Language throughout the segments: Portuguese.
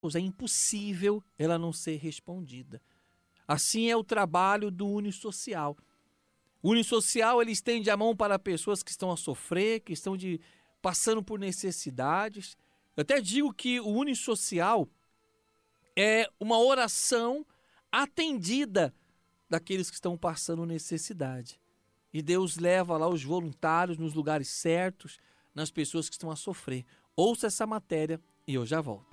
é impossível ela não ser respondida. Assim é o trabalho do Unisocial. O Unisocial, ele estende a mão para pessoas que estão a sofrer, que estão passando por necessidades. Eu até digo que o Unisocial é uma oração atendida daqueles que estão passando necessidade. E Deus leva lá os voluntários nos lugares certos, nas pessoas que estão a sofrer. Ouça essa matéria e eu já volto.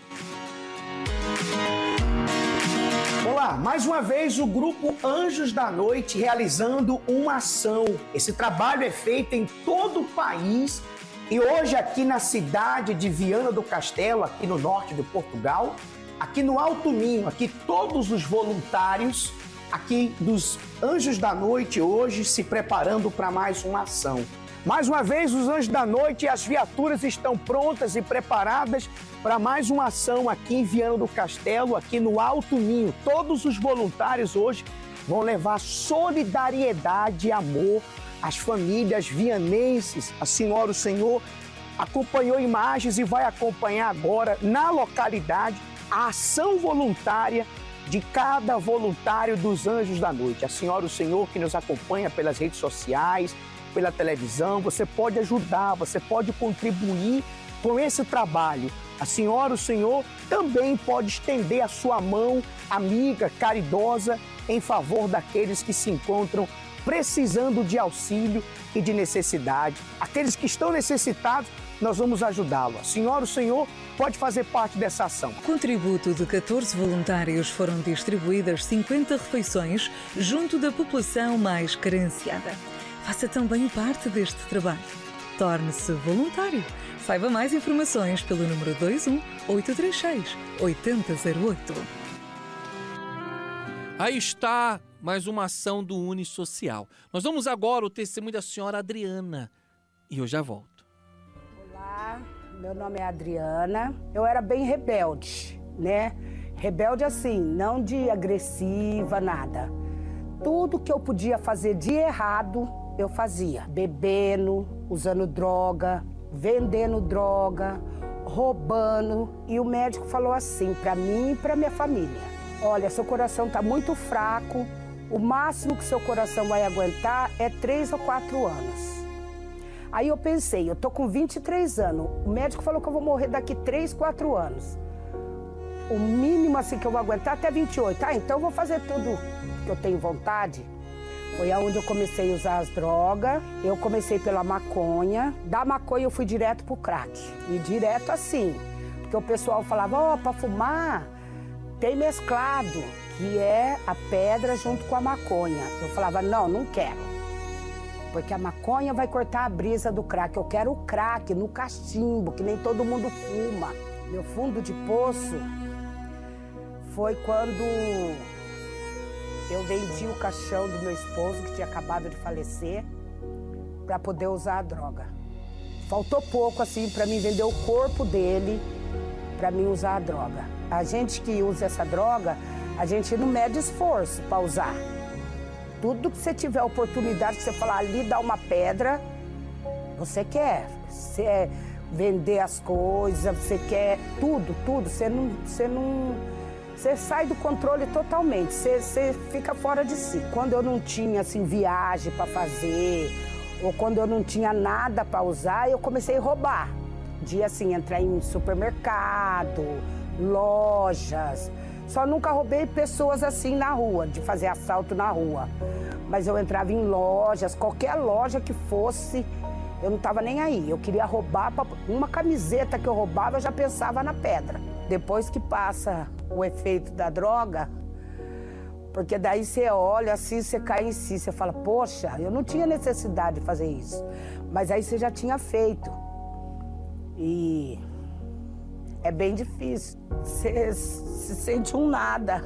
Olá, mais uma vez o grupo Anjos da Noite realizando uma ação. Esse trabalho é feito em todo o país e hoje aqui na cidade de Viana do Castelo, aqui no norte de Portugal, aqui no Alto Minho, aqui todos os voluntários aqui dos Anjos da Noite hoje se preparando para mais uma ação. Mais uma vez os Anjos da Noite e as viaturas estão prontas e preparadas para mais uma ação aqui em Viana do Castelo, aqui no Alto Minho. Todos os voluntários hoje vão levar solidariedade e amor às famílias vianenses. A senhora, o senhor, acompanhou imagens e vai acompanhar agora na localidade a ação voluntária de cada voluntário dos Anjos da Noite. A senhora, o senhor que nos acompanha pelas redes sociais, pela televisão, você pode ajudar, você pode contribuir com esse trabalho. A senhora, o senhor também pode estender a sua mão amiga, caridosa, em favor daqueles que se encontram precisando de auxílio e de necessidade. Aqueles que estão necessitados, nós vamos ajudá-lo. A senhora, o senhor pode fazer parte dessa ação. Contributo de 14 voluntários foram distribuídas 50 refeições junto da população mais carenciada. Faça também parte deste trabalho. Torne-se voluntário. Saiba mais informações pelo número 21 836 8008. Aí está mais uma ação do Unisocial. Nós vamos agora ao testemunho da senhora Adriana e eu já volto. Olá, meu nome é Adriana. Eu era bem rebelde, né? Rebelde assim, não de agressiva, nada. Tudo que eu podia fazer de errado, eu fazia. Bebendo, usando droga, vendendo droga, roubando. E o médico falou assim para mim e para minha família: olha, seu coração está muito fraco, o máximo que seu coração vai aguentar é 3 ou 4 anos. Aí eu pensei, eu tô com 23 anos, o médico falou que eu vou morrer daqui 3, 4 anos. O mínimo assim que eu vou aguentar até 28. Então eu vou fazer tudo que eu tenho vontade. Foi aonde eu comecei a usar as drogas. Eu comecei pela maconha. Da maconha eu fui direto pro crack. E direto assim. Porque o pessoal falava, ó, pra fumar tem mesclado, que é a pedra junto com a maconha. Eu falava, não, não quero. Porque a maconha vai cortar a brisa do crack. Eu quero o crack no cachimbo, que nem todo mundo fuma. Meu fundo de poço foi quando eu vendi o caixão do meu esposo, que tinha acabado de falecer, para poder usar a droga. Faltou pouco, assim, para mim vender o corpo dele, para mim usar a droga. A gente que usa essa droga, a gente não mede esforço para usar. Tudo que você tiver oportunidade, que você falar ali, dá uma pedra, você quer. Você é vender as coisas, você quer tudo, você sai do controle totalmente, você fica fora de si. Quando eu não tinha assim, viagem para fazer, ou quando eu não tinha nada para usar, eu comecei a roubar. De assim, entrar em supermercado, lojas. Só nunca roubei pessoas assim na rua, de fazer assalto na rua. Mas eu entrava em lojas, qualquer loja que fosse, eu não estava nem aí. Eu queria roubar, uma camiseta que eu roubava, eu já pensava na pedra. Depois que passa o efeito da droga, porque daí você olha assim, você cai em si, você fala, poxa, eu não tinha necessidade de fazer isso. Mas aí você já tinha feito. E é bem difícil. Você se sente um nada.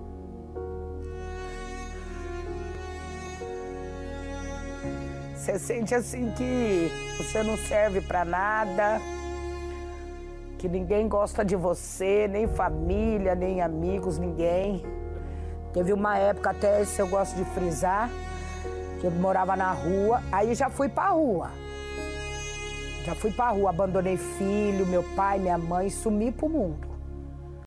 Você sente assim que você não serve pra nada, que ninguém gosta de você, nem família, nem amigos, ninguém. Teve uma época, até isso eu gosto de frisar, que eu morava na rua, aí já fui pra rua. Já fui pra rua, abandonei filho, meu pai, minha mãe, sumi pro mundo.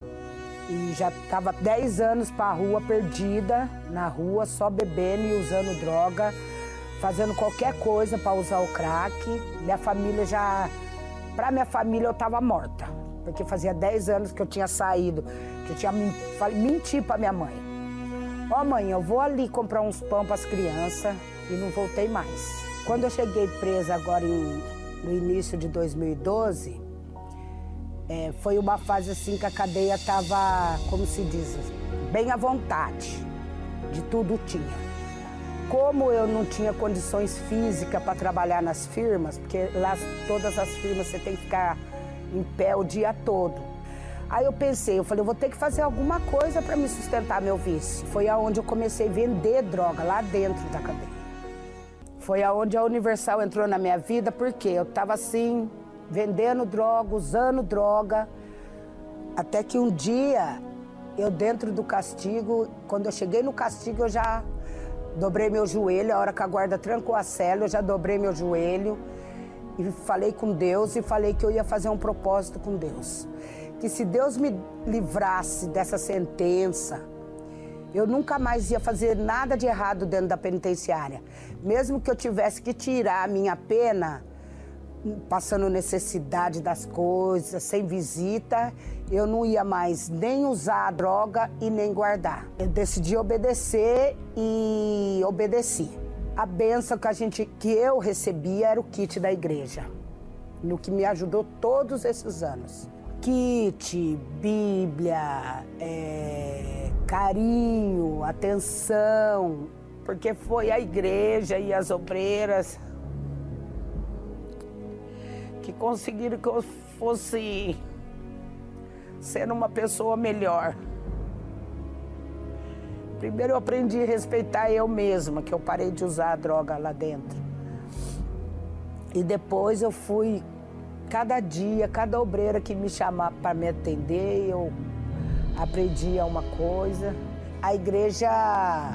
E já estava 10 anos para a rua, perdida na rua, só bebendo e usando droga, fazendo qualquer coisa para usar o crack. Minha família para minha família eu estava morta, porque fazia 10 anos que eu tinha saído, que eu tinha mentido para minha mãe. Ó, mãe, eu vou ali comprar uns pão para as crianças e não voltei mais. Quando eu cheguei presa agora no início de 2012, foi uma fase assim que a cadeia estava, como se diz, bem à vontade, de tudo tinha. Como eu não tinha condições físicas para trabalhar nas firmas, porque lá todas as firmas você tem que ficar em pé o dia todo. Aí eu falei, eu vou ter que fazer alguma coisa para me sustentar meu vício. Foi aonde eu comecei a vender droga, lá dentro da cadeia. Foi aonde a Universal entrou na minha vida, porque eu estava assim, vendendo droga, usando droga, até que um dia, eu dentro do castigo, quando eu cheguei no castigo, eu já dobrei meu joelho, a hora que a guarda trancou a cela, eu já dobrei meu joelho e falei com Deus e falei que eu ia fazer um propósito com Deus. Que se Deus me livrasse dessa sentença, eu nunca mais ia fazer nada de errado dentro da penitenciária. Mesmo que eu tivesse que tirar a minha pena, passando necessidade das coisas, sem visita, eu não ia mais nem usar a droga e nem guardar. Eu decidi obedecer e obedeci. A bênção que eu recebia era o kit da igreja, no que me ajudou todos esses anos. Kit, Bíblia, carinho, atenção, porque foi a igreja e as obreiras que conseguiram que eu fosse sendo uma pessoa melhor. Primeiro eu aprendi a respeitar eu mesma, que eu parei de usar a droga lá dentro. E depois eu fui, cada dia, cada obreira que me chamava para me atender, eu aprendia uma coisa. A igreja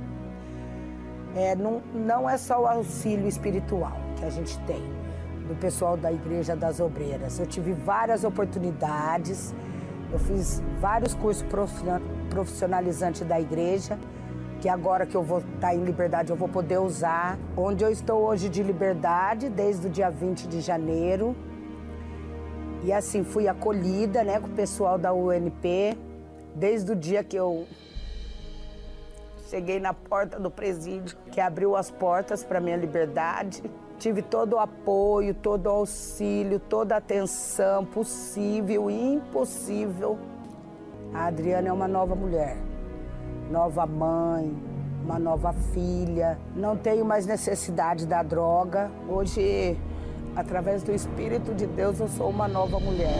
não é só o auxílio espiritual que a gente tem, do pessoal da Igreja das Obreiras. Eu tive várias oportunidades, eu fiz vários cursos profissionalizantes da igreja, que agora que eu vou estar em liberdade eu vou poder usar. Onde eu estou hoje de liberdade, desde o dia 20 de janeiro. E assim, fui acolhida, com o pessoal da UNP, desde o dia que eu cheguei na porta do presídio, que abriu as portas para minha liberdade. Tive todo o apoio, todo o auxílio, toda a atenção possível e impossível. A Adriana é uma nova mulher, nova mãe, uma nova filha. Não tenho mais necessidade da droga. Hoje, através do Espírito de Deus, eu sou uma nova mulher.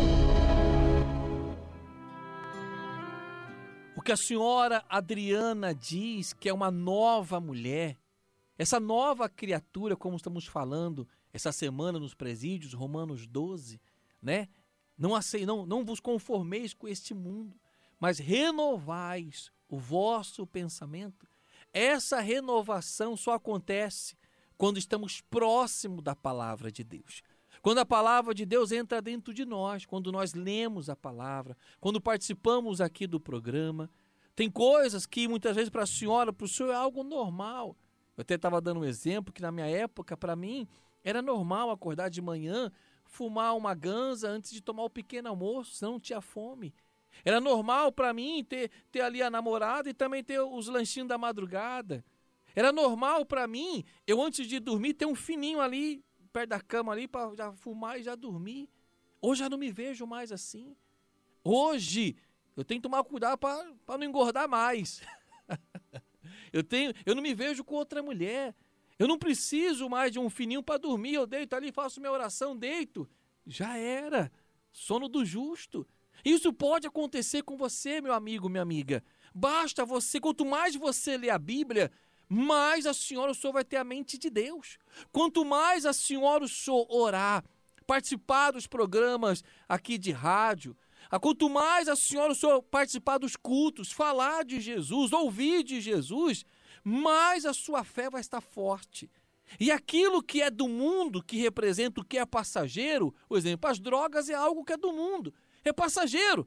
O que a senhora Adriana diz que é uma nova mulher, essa nova criatura, como estamos falando essa semana nos presídios, Romanos 12, Não vos conformeis com este mundo, mas renovais o vosso pensamento. Essa renovação só acontece quando estamos próximos da palavra de Deus. Quando a palavra de Deus entra dentro de nós, quando nós lemos a palavra, quando participamos aqui do programa. Tem coisas que muitas vezes para a senhora, para o senhor é algo normal. Eu até estava dando um exemplo que na minha época, para mim, era normal acordar de manhã, fumar uma ganza antes de tomar o pequeno almoço, senão não tinha fome. Era normal para mim ter ali a namorada e também ter os lanchinhos da madrugada. Era normal para mim, eu antes de dormir, ter um fininho ali, perto da cama ali, para já fumar e já dormir. Hoje eu não me vejo mais assim. Hoje eu tenho que tomar cuidado para não engordar mais. Eu não me vejo com outra mulher. Eu não preciso mais de um fininho para dormir. Eu deito ali, faço minha oração, deito. Já era. Sono do justo. Isso pode acontecer com você, meu amigo, minha amiga. Basta você, quanto mais você lê a Bíblia, mais a senhora, o senhor vai ter a mente de Deus. Quanto mais a senhora, o senhor orar, participar dos programas aqui de rádio, quanto mais a senhora, o senhor participar dos cultos, falar de Jesus, ouvir de Jesus, mais a sua fé vai estar forte. E aquilo que é do mundo, que representa o que é passageiro, por exemplo, as drogas é algo que é do mundo, é passageiro.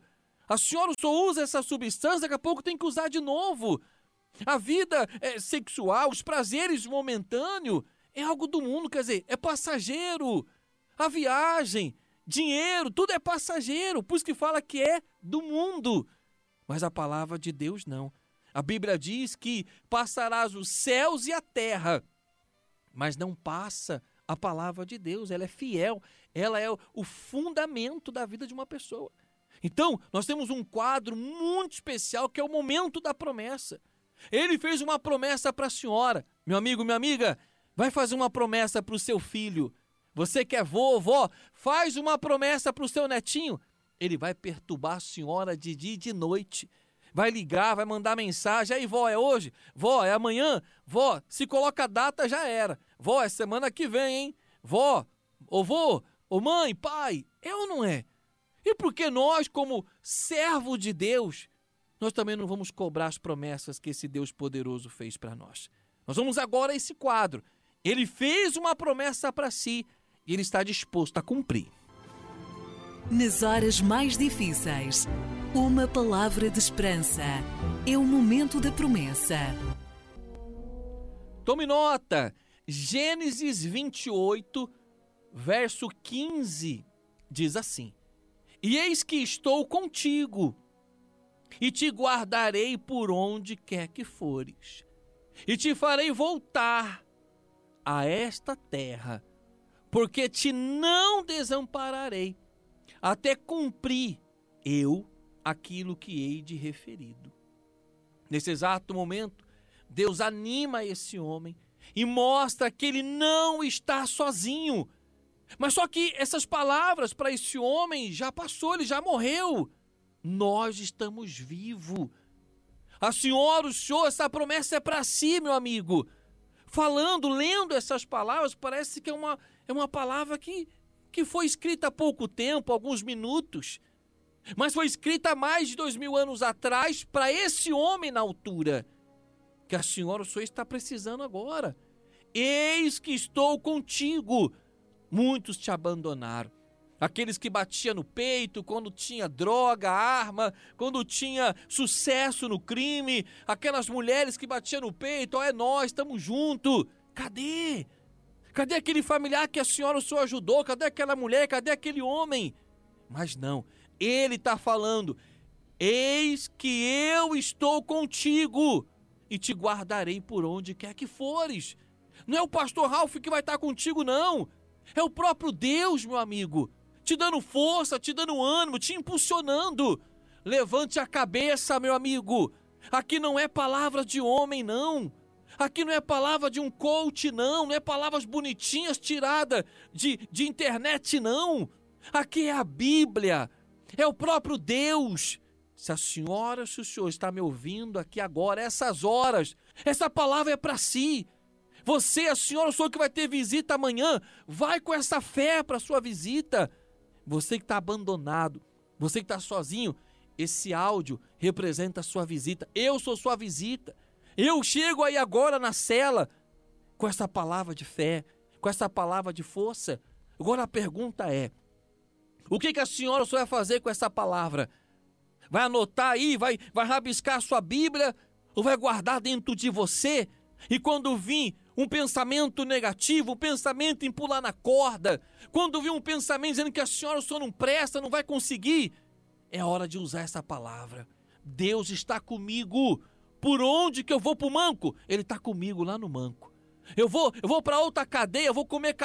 A senhora só usa essa substância, daqui a pouco tem que usar de novo. A vida sexual, os prazeres momentâneos, é algo do mundo, quer dizer, é passageiro. A viagem, dinheiro, tudo é passageiro, por isso que fala que é do mundo. Mas a palavra de Deus não. A Bíblia diz que passarás os céus e a terra, mas não passa a palavra de Deus. Ela é fiel, ela é o fundamento da vida de uma pessoa. Então, nós temos um quadro muito especial que é o momento da promessa. Ele fez uma promessa para a senhora. Meu amigo, minha amiga, vai fazer uma promessa para o seu filho. Você que é vó, faz uma promessa para o seu netinho. Ele vai perturbar a senhora de dia e de noite. Vai ligar, vai mandar mensagem. Aí, vó, é hoje? Vó, é amanhã? Vó, se coloca a data, já era. Vó, é semana que vem, hein? Vó, ô vô, ô mãe, pai, é ou não é? E por que nós, como servo de Deus, nós também não vamos cobrar as promessas que esse Deus poderoso fez para nós? Nós vamos agora a esse quadro. Ele fez uma promessa para si e ele está disposto a cumprir. Nas horas mais difíceis, uma palavra de esperança. É o momento da promessa. Tome nota, Gênesis 28, verso 15, diz assim: E eis que estou contigo, e te guardarei por onde quer que fores, e te farei voltar a esta terra, porque te não desampararei, até cumprir eu aquilo que hei de referido. Nesse exato momento, Deus anima esse homem e mostra que ele não está sozinho. Mas só que essas palavras para esse homem já passou, ele já morreu. Nós estamos vivos. A senhora, o senhor, essa promessa é para si, meu amigo. Falando, lendo essas palavras, parece que é uma palavra que foi escrita há pouco tempo, alguns minutos. Mas foi escrita há mais de 2000 anos atrás para esse homem na altura. Que a senhora, o senhor está precisando agora. Eis que estou contigo. Muitos te abandonaram. Aqueles que batiam no peito quando tinha droga, arma, quando tinha sucesso no crime. Aquelas mulheres que batiam no peito, é nós, estamos juntos. Cadê? Cadê aquele familiar que a senhora, o senhor ajudou? Cadê aquela mulher? Cadê aquele homem? Mas não, ele está falando: eis que eu estou contigo e te guardarei por onde quer que fores. Não é o pastor Ralph que vai estar contigo, não. É o próprio Deus, meu amigo, te dando força, te dando ânimo, te impulsionando. Levante a cabeça, meu amigo. Aqui não é palavra de homem, não. Aqui não é palavra de um coach, não. Não é palavras bonitinhas tiradas de internet, não. Aqui é a Bíblia. É o próprio Deus. Se a senhora, se o senhor está me ouvindo aqui agora, essas horas, essa palavra é para si. Você, a senhora, o senhor que vai ter visita amanhã, vai com essa fé para a sua visita. Você que está abandonado, você que está sozinho, esse áudio representa a sua visita. Eu sou sua visita. Eu chego aí agora na cela com essa palavra de fé, com essa palavra de força. Agora a pergunta é: o que a senhora, o senhor vai fazer com essa palavra? Vai anotar aí, vai rabiscar a sua Bíblia ou vai guardar dentro de você? E quando vir um pensamento negativo, um pensamento em pular na corda, quando vir um pensamento dizendo que a senhora, o senhor não presta, não vai conseguir, é hora de usar essa palavra. Deus está comigo. Por onde que eu vou pro manco? Ele está comigo lá no manco. Eu vou para outra cadeia, eu vou comer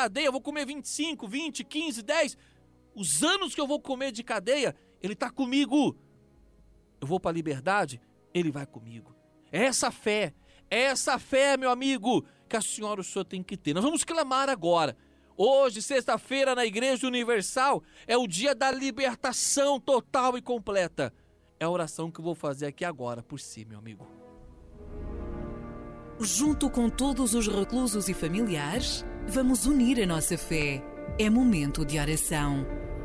25, 20, 15, 10. Os anos que eu vou comer de cadeia, ele está comigo. Eu vou para a liberdade, ele vai comigo. É essa fé, meu amigo, que a senhora, o senhor tem que ter. Nós vamos clamar agora. Hoje, sexta-feira, na Igreja Universal, é o dia da libertação total e completa. É a oração que eu vou fazer aqui agora por si, meu amigo. Junto com todos os reclusos e familiares, vamos unir a nossa fé. É momento de oração.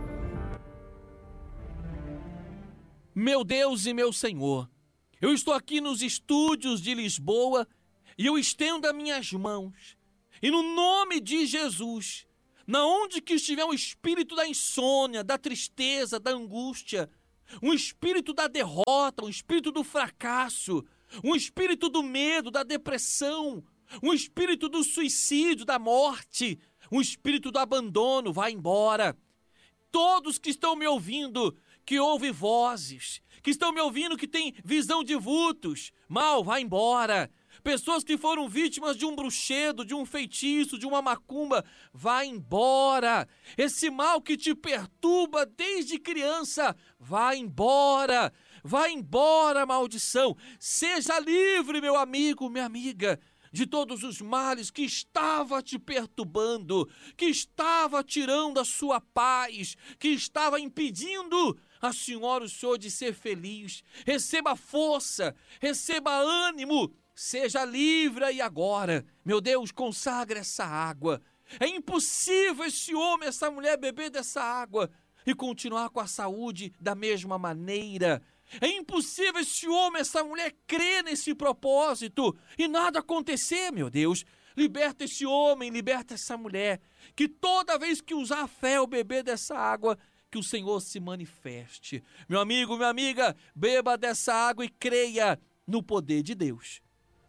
Meu Deus e meu Senhor, eu estou aqui nos estúdios de Lisboa e eu estendo as minhas mãos. E no nome de Jesus, na onde que estiver o espírito da insônia, da tristeza, da angústia, um espírito da derrota, um espírito do fracasso, um espírito do medo, da depressão, um espírito do suicídio, da morte, um espírito do abandono, vai embora. Todos que estão me ouvindo, que ouvem vozes, que estão me ouvindo, que têm visão de vultos, mal, vai embora. Pessoas que foram vítimas de um bruxedo, de um feitiço, de uma macumba, vai embora. Esse mal que te perturba desde criança, vai embora. Vai embora, maldição. Seja livre, meu amigo, minha amiga, de todos os males que estava te perturbando, que estava tirando a sua paz, que estava impedindo a senhora, o senhor, de ser feliz. Receba força, receba ânimo, seja livre aí agora. Meu Deus, consagra essa água. É impossível esse homem, essa mulher beber dessa água e continuar com a saúde da mesma maneira. É impossível esse homem, essa mulher crer nesse propósito e nada acontecer, meu Deus. Liberta esse homem, liberta essa mulher, que toda vez que usar a fé ou beber dessa água, que o Senhor se manifeste. Meu amigo, minha amiga, beba dessa água e creia no poder de Deus.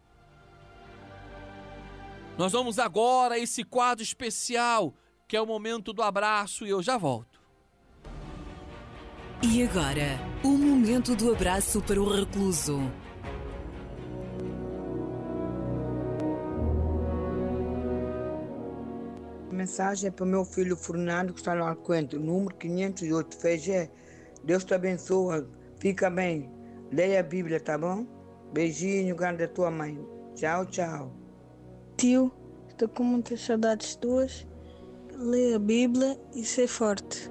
Nós vamos agora a esse quadro especial, que é o momento do abraço, e eu já volto. E agora, o momento do abraço para o recluso. A mensagem é para o meu filho Fernando, que está no Alcoentro, número 508, Fegé. Deus te abençoa, fica bem. Leia a Bíblia, tá bom? Beijinho, grande da tua mãe. Tchau, tchau. Tio, estou com muitas saudades tuas. Lê a Bíblia e ser forte.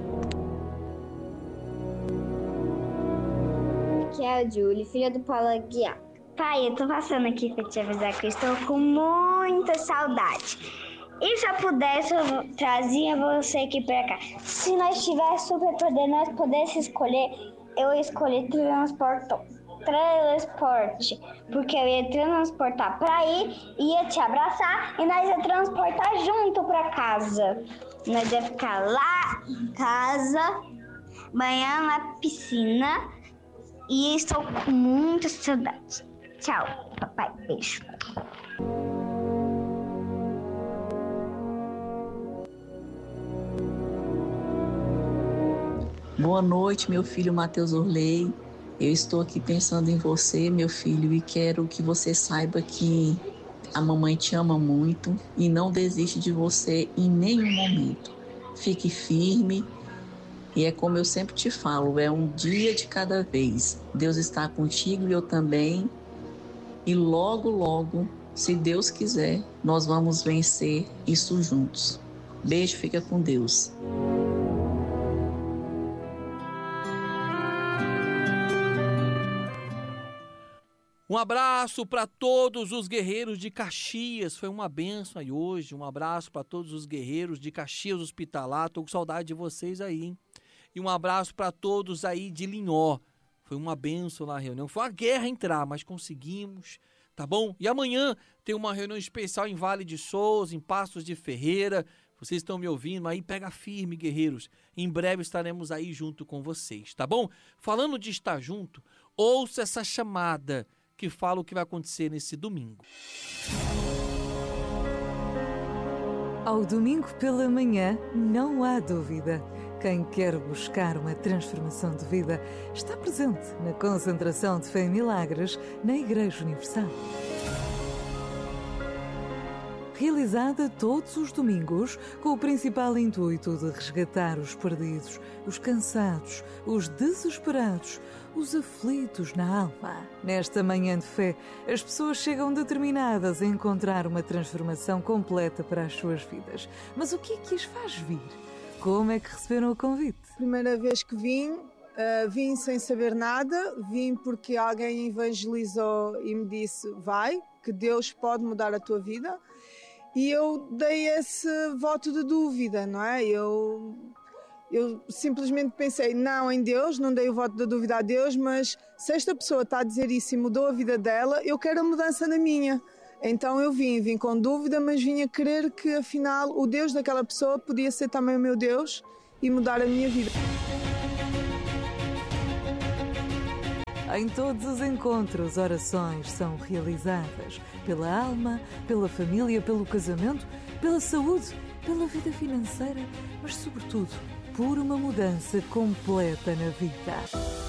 Aqui é a Julie, filha do Paulo Aguiar. Pai, eu tô passando aqui pra te avisar que eu estou com muita saudade. E se eu pudesse, eu trazia você aqui pra cá. Se nós tivéssemos superpoder, nós pudéssemos escolher, eu ia escolher transporte. Porque eu ia transportar pra ir, ia te abraçar e nós ia transportar junto pra casa. Nós ia ficar lá em casa, banhando na piscina. E estou com muita saudade. Tchau, papai. Beijo. Boa noite, meu filho Matheus Orley. Eu estou aqui pensando em você, meu filho, e quero que você saiba que a mamãe te ama muito e não desiste de você em nenhum momento. Fique firme. E é como eu sempre te falo, é um dia de cada vez. Deus está contigo e eu também. E logo, logo, se Deus quiser, nós vamos vencer isso juntos. Beijo, fica com Deus. Um abraço para todos os guerreiros de Caxias, foi uma bênção aí hoje. Um abraço para todos os guerreiros de Caxias Hospitalar, tô com saudade de vocês aí, hein? E um abraço para todos aí de Linhó. Foi uma bênção na reunião. Foi uma guerra entrar, mas conseguimos, tá bom? E amanhã tem uma reunião especial em Vale de Souza, em Passos de Ferreira. Vocês estão me ouvindo aí? Pega firme, guerreiros. Em breve estaremos aí junto com vocês, tá bom? Falando de estar junto, ouça essa chamada que fala o que vai acontecer nesse domingo. Ao domingo pela manhã, não há dúvida. Quem quer buscar uma transformação de vida está presente na concentração de Fé e Milagres na Igreja Universal. Realizada todos os domingos, com o principal intuito de resgatar os perdidos, os cansados, os desesperados, os aflitos na alma. Nesta manhã de fé, as pessoas chegam determinadas a encontrar uma transformação completa para as suas vidas. Mas o que é que as faz vir? Como é que receberam o convite? Primeira vez que vim sem saber nada, vim porque alguém evangelizou e me disse, vai, que Deus pode mudar a tua vida. E eu dei esse voto de dúvida, não é? Eu simplesmente pensei, não em Deus, não dei o voto de dúvida a Deus, mas se esta pessoa está a dizer isso e mudou a vida dela, eu quero a mudança na minha. Então eu vim com dúvida, mas vim a crer que afinal o Deus daquela pessoa podia ser também o meu Deus e mudar a minha vida. Em todos os encontros, orações são realizadas pela alma, pela família, pelo casamento, pela saúde, pela vida financeira, mas sobretudo por uma mudança completa na vida.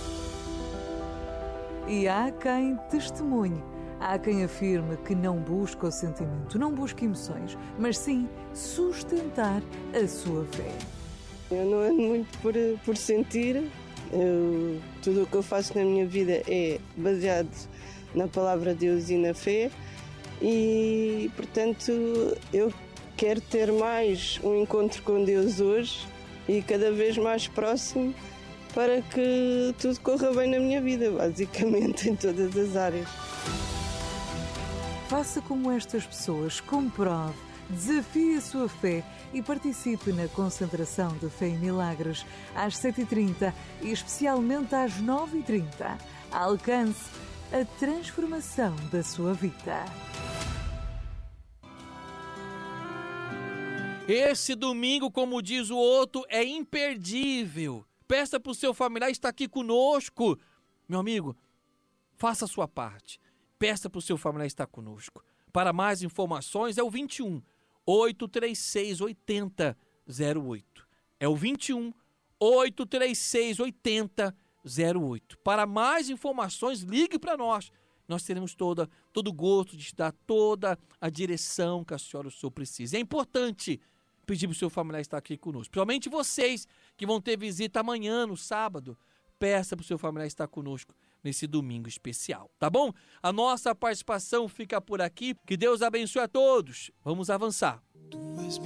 E há quem testemunhe, há quem afirme que não busca o sentimento, não busca emoções, mas sim sustentar a sua fé. Eu não ando muito por sentir. Tudo o que eu faço na minha vida é baseado na palavra de Deus e na fé e, portanto, eu quero ter mais um encontro com Deus hoje e cada vez mais próximo para que tudo corra bem na minha vida, basicamente em todas as áreas. Faça como estas pessoas, comprove, desafie a sua fé e participe na concentração de Fé e Milagres às 7h30 e especialmente às 9h30. Alcance a transformação da sua vida. Esse domingo, como diz o outro, é imperdível. Peça para o seu familiar estar aqui conosco. Meu amigo, faça a sua parte. Peça para o seu familiar estar conosco. Para mais informações é o 21 836 8008. É o 21 836 8008. Para mais informações, ligue para nós. Nós teremos todo o gosto de te dar toda a direção que a senhora ou o senhor precisa. É importante pedir para o seu familiar estar aqui conosco. Principalmente vocês que vão ter visita amanhã, no sábado. Peça para o seu familiar estar conosco nesse domingo especial, tá bom? A nossa participação fica por aqui. Que Deus abençoe a todos. Vamos avançar. Tu és